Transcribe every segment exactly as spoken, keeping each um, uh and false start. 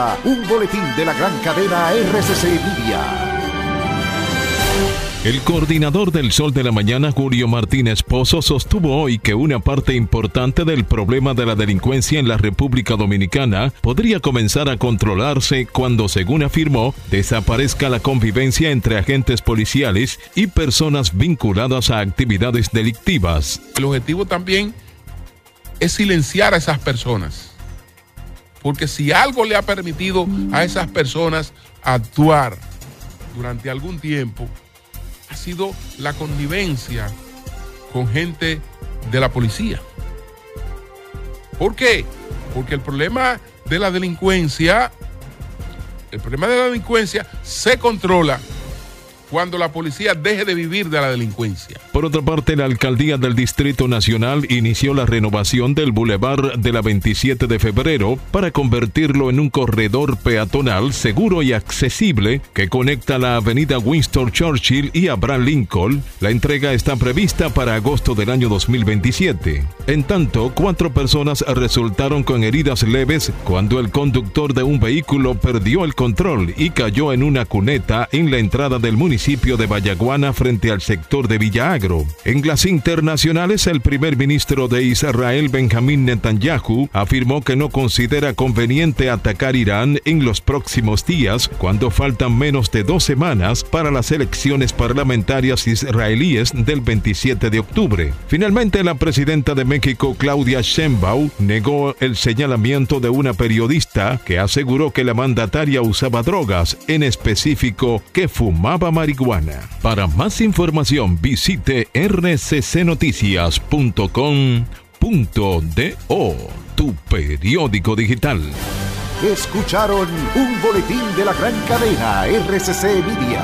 Un boletín de la gran cadena R C C Media. El coordinador del Sol de la Mañana, Julio Martínez Pozo, sostuvo hoy que una parte importante del problema de la delincuencia en la República Dominicana podría comenzar a controlarse cuando, según afirmó, desaparezca la convivencia entre agentes policiales y personas vinculadas a actividades delictivas. El objetivo también es silenciar a esas personas, porque si algo le ha permitido a esas personas actuar durante algún tiempo, ha sido la connivencia con gente de la policía. ¿Por qué? Porque el problema de la delincuencia, el problema de la delincuencia se controla cuando la policía deje de vivir de la delincuencia. Por otra parte, la Alcaldía del Distrito Nacional inició la renovación del Boulevard de la veintisiete de febrero para convertirlo en un corredor peatonal seguro y accesible que conecta la avenida Winston Churchill y Abraham Lincoln. La entrega está prevista para agosto del año dos mil veintisiete. En tanto, cuatro personas resultaron con heridas leves cuando el conductor de un vehículo perdió el control y cayó en una cuneta en la entrada del municipio de Vallaguana frente al sector de Villa Agro. En las internacionales, el primer ministro de Israel, Benjamín Netanyahu, afirmó que no considera conveniente atacar Irán en los próximos días, cuando faltan menos de dos semanas para las elecciones parlamentarias israelíes del veintisiete de octubre. Finalmente, la presidenta de México, Claudia Sheinbaum, negó el señalamiento de una periodista que aseguró que la mandataria usaba drogas, en específico que fumaba marihuana. Para más información, visite r c c noticias punto com punto do, tu periódico digital. Escucharon un boletín de la gran cadena R C C Media.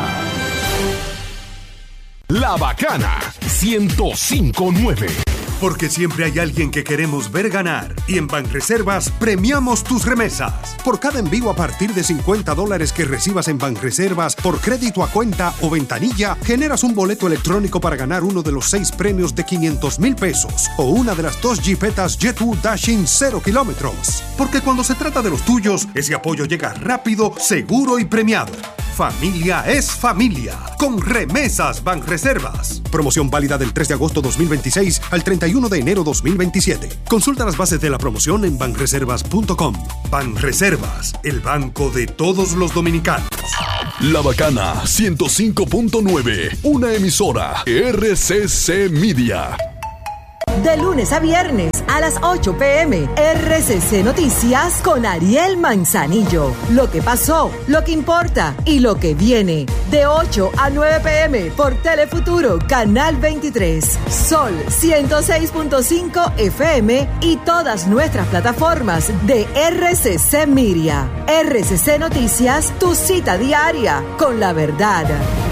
La Bacana ciento cinco punto nueve. Porque siempre hay alguien que queremos ver ganar. Y en Banreservas premiamos tus remesas. Por cada envío a partir de cincuenta dólares que recibas en Banreservas por crédito a cuenta o ventanilla, generas un boleto electrónico para ganar uno de los seis premios de quinientos mil pesos o una de las dos jipetas Jet dos Dashing cero kilómetros. Porque cuando se trata de los tuyos, ese apoyo llega rápido, seguro y premiado. Familia es familia. Con Remesas Banreservas. Promoción válida del tres de agosto dos mil veintiséis al treinta y uno de enero dos mil veintisiete. Consulta las bases de la promoción en banreservas punto com. Banreservas, el banco de todos los dominicanos. La Bacana ciento cinco punto nueve. Una emisora R C C Media. De lunes a viernes a las ocho p m R C C Noticias con Ariel Manzanillo. Lo que pasó, lo que importa y lo que viene. De ocho a nueve p m por Telefuturo, Canal veintitrés. Sol ciento seis punto cinco F M y todas nuestras plataformas de R C C Media. R C C Noticias, tu cita diaria con la verdad.